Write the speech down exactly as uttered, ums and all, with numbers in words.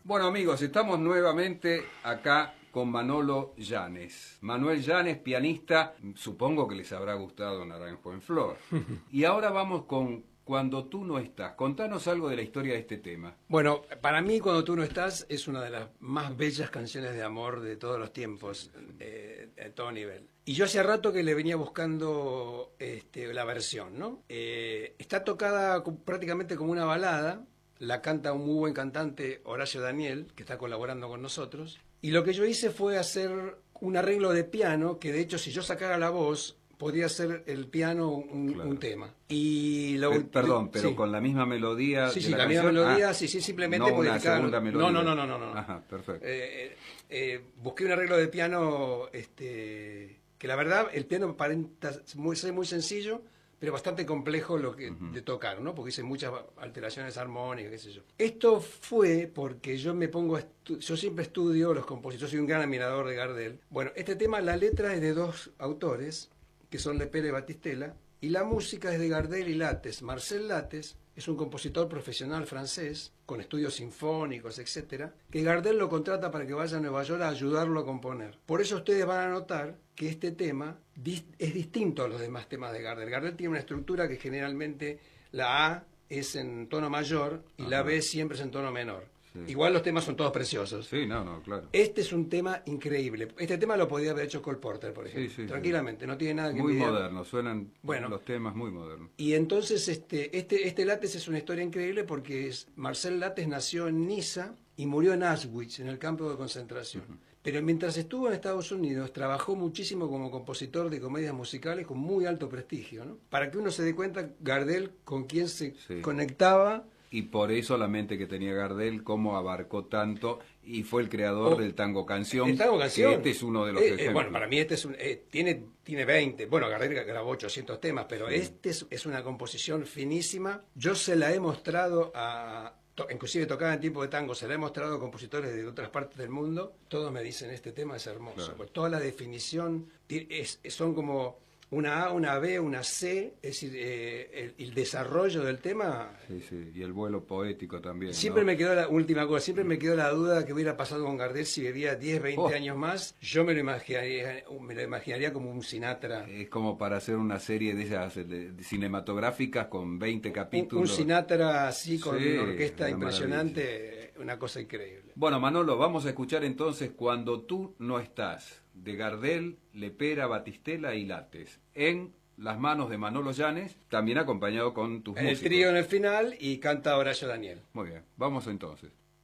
Bueno amigos, estamos nuevamente acá con Manolo Llanes. Manuel Llanes, pianista, supongo que les habrá gustado Naranjo en Flor. Y ahora vamos con Cuando tú no estás. Contanos algo de la historia de este tema. Bueno, para mí Cuando tú no estás es una de las más bellas canciones de amor de todos los tiempos, eh, a todo nivel. Y yo hacía rato que le venía buscando este, la versión, ¿no? Eh, está tocada prácticamente como una balada. La canta un muy buen cantante, Horacio Daniel, que está colaborando con nosotros. Y lo que yo hice fue hacer un arreglo de piano, que de hecho si yo sacara la voz, podría ser el piano un, Claro. un tema. Y lo, Eh, perdón, pero sí. con la misma melodía Sí, de sí, la, la misma canción? melodía, Ah, sí, sí, simplemente no una modificar. segunda melodía. No, no, no, no, no, no. Ajá, perfecto. Eh, eh, eh, busqué un arreglo de piano, este, que la verdad el piano aparenta muy, ser muy sencillo, pero bastante complejo lo que Ujú. de tocar, ¿no? Porque hice muchas alteraciones armónicas, qué sé yo. Esto fue porque yo me pongo, a estu- yo siempre estudio los compositores, soy un gran admirador de Gardel. Bueno, este tema, la letra es de dos autores, que son Lepera y Batistela, y la música es de Gardel y Lattes. Marcel Lattes es un compositor profesional francés, con estudios sinfónicos, etcétera, que Gardel lo contrata para que vaya a Nueva York a ayudarlo a componer. Por eso ustedes van a notar que este tema dis- es distinto a los demás temas de Gardel. Gardel tiene una estructura que generalmente la A es en tono mayor y Ajá. la B siempre es en tono menor. Sí. Igual los temas son todos preciosos. Sí, no, no, claro. Este es un tema increíble. Este tema lo podía haber hecho Cole Porter, por ejemplo. Sí, sí, Tranquilamente, sí. no tiene nada que Muy envidiar. modernos, suenan Bueno. los temas muy modernos. Y entonces este, este, este Lattes es una historia increíble porque es, Marcel Lattes nació en Niza y murió en Auschwitz, en el campo de concentración. Uh-huh. Pero mientras estuvo en Estados Unidos, trabajó muchísimo como compositor de comedias musicales con muy alto prestigio, ¿no? Para que uno se dé cuenta, Gardel, con quién se Sí. conectaba. Y por eso la mente que tenía Gardel, cómo abarcó tanto, y fue el creador Oh, del tango canción. El tango canción. Este es uno de los eh, ejemplos. Eh, bueno, para mí este es un, eh, tiene, tiene veinte, bueno, Gardel grabó ochocientos temas, pero sí. Este es, es una composición finísima. Yo se la he mostrado a, to, inclusive tocada en tiempo de tango, se la he mostrado a compositores de otras partes del mundo. Todos me dicen, este tema es hermoso. Claro. Pues toda la definición es, son como una A, una B, una C, es decir, eh, el, el desarrollo del tema. Sí, sí, y el vuelo poético también. Siempre ¿no? me quedó la última cosa, siempre me quedó la duda de que hubiera pasado con Gardel si vivía diez, veinte oh. años más. Yo me lo imaginaría, me lo imaginaría como un Sinatra. Es como para hacer una serie de esas de, de cinematográficas con veinte capítulos. Un, un Sinatra así con sí, una orquesta una impresionante, maravilla. Una cosa increíble. Bueno, Manolo, vamos a escuchar entonces Cuando tú no estás, de Gardel, Lepera, Batistela y Lattes, en las manos de Manolo Llanes, también acompañado con tus el músicos. El trío en el final y canta Horacio Daniel. Muy bien, vamos entonces.